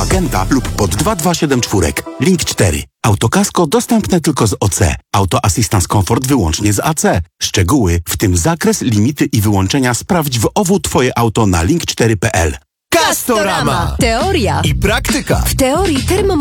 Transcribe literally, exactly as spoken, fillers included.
Magenta lub pod dwa dwa siedem cztery. Link cztery. Autokasko dostępne tylko z O C. Auto Assistance Comfort wyłącznie z A C. Szczegóły, w tym zakres, limity i wyłączenia sprawdź w O W Twoje auto na link cztery kropka p l. Castorama. Teoria I praktyka. w teorii termo